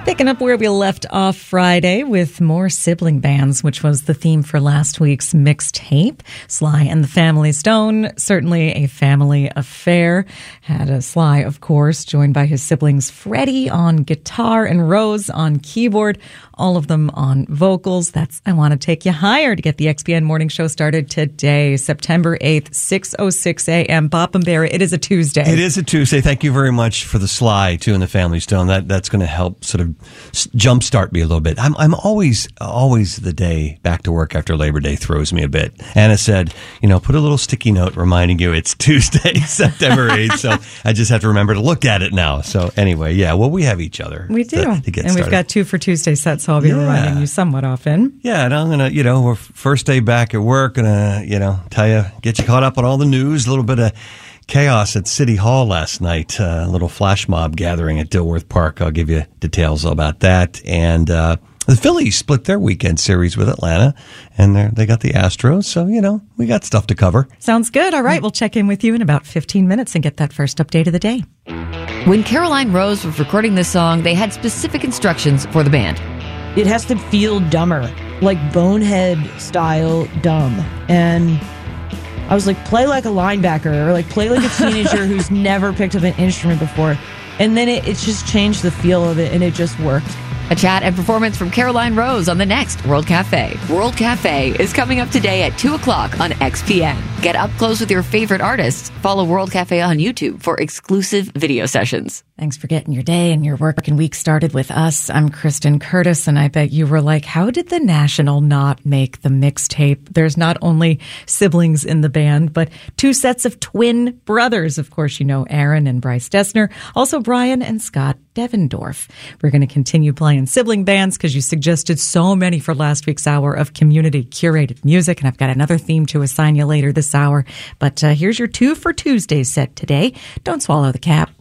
Picking up where we left off Friday with more sibling bands, which was the theme for last week's mixtape. Sly and the Family Stone, certainly a family affair. Had a Sly, of course, joined by his siblings Freddie on guitar and Rose on keyboard, all of them on vocals. That's I Want to Take You Higher to get the XPN Morning Show started today, September 8th, 6:06 a.m. Bob and Barrett, it is a Tuesday. It is a Tuesday. Thank you very much for the Sly, too, and the Family Stone. That's going to help sort of jumpstart me a little bit. I'm always the day back to work after Labor Day throws me a bit. Anna said, put a little sticky note reminding you it's Tuesday, September 8th. So I just have to remember to look at it now. So anyway, we have each other. We do. To get and started. We've got 2 for Tuesday sets, so I'll be reminding you somewhat often. Yeah, and I'm going to, we're first day back at work, and tell you, get you caught up on all the news, a little bit of chaos at City Hall last night, a little flash mob gathering at Dilworth Park. I'll give you details about that. And the Phillies split their weekend series with Atlanta, and they got the Astros. So, we got stuff to cover. Sounds good. All right, we'll check in with you in about 15 minutes and get that first update of the day. When Caroline Rose was recording this song, they had specific instructions for the band. It has to feel dumber, like Bonehead style dumb. And I was like, play like a linebacker, or like play like a teenager who's never picked up an instrument before. And then it just changed the feel of it, and it just worked. A chat and performance from Caroline Rose on the next World Cafe. World Cafe is coming up today at 2 o'clock on XPN. Get up close with your favorite artists. Follow World Cafe on YouTube for exclusive video sessions. Thanks for getting your day and your working week started with us. I'm Kristen Curtis, and I bet you were like, how did the National not make the mixtape? There's not only siblings in the band, but 2 sets of twin brothers. Of course, Aaron and Bryce Dessner, also Brian and Scott Devendorf. We're going to continue playing sibling bands because you suggested so many for last week's hour of community curated music, and I've got another theme to assign you later this hour. But here's your 2 for Tuesday set today. Don't swallow the cap.